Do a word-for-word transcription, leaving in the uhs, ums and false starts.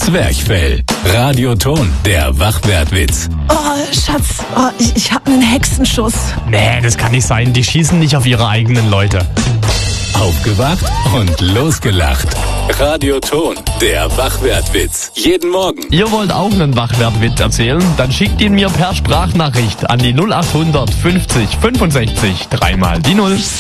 Zwerchfell. Radioton, der Wachwertwitz. Oh, Schatz, oh, ich, ich hab einen Hexenschuss. Nee, das kann nicht sein. Die schießen nicht auf ihre eigenen Leute. Aufgewacht und losgelacht. Radioton, der Wachwertwitz. Jeden Morgen. Ihr wollt auch einen Wachwertwitz erzählen? Dann schickt ihn mir per Sprachnachricht an die null acht hundert fünfzig fünfundsechzig dreimal die Null.